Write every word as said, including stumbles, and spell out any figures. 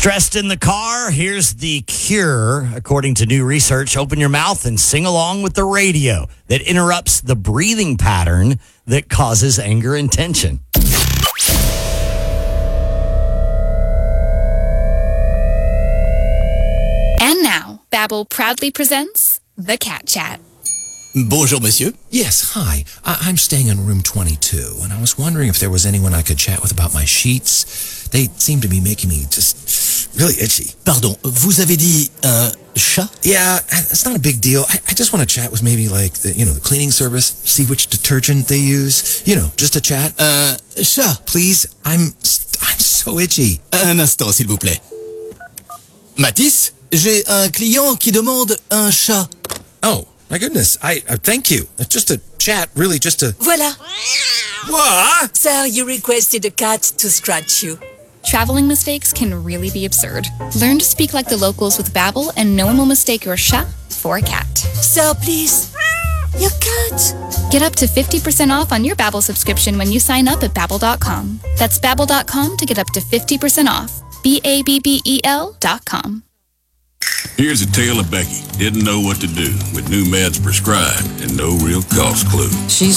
Stressed in the car? Here's the cure. According to new research, open your mouth and sing along with the radio that interrupts the breathing pattern that causes anger and tension. And now, Babbel proudly presents The Cat Chat. Bonjour, monsieur. Yes, hi. I- I'm staying in room twenty-two, and I was wondering if there was anyone I could chat with about my sheets. They seem to be making me just really itchy. Pardon, vous avez dit un chat? Yeah, it's not a big deal. I, I just want to chat with maybe like the, you know, the cleaning service, see which detergent they use. You know, just a chat. Un chat? Please, I'm I'm so itchy. Un instant, s'il vous plaît. Mathis, j'ai un client qui demande un chat. Oh, my goodness. I uh, thank you. It's just a chat, really, just a... Voilà. What? Sir, you requested a cat to scratch you. Traveling mistakes can really be absurd. Learn to speak like the locals with Babbel, and no one will mistake your chat for a cat. Sir, please. Your cat. Get up to fifty percent off on your Babbel subscription when you sign up at Babbel dot com. That's Babbel dot com to get up to fifty percent off. B A B B E L dot com. Here's a tale of Becky. Didn't know what to do with new meds prescribed and no real cost clue. She's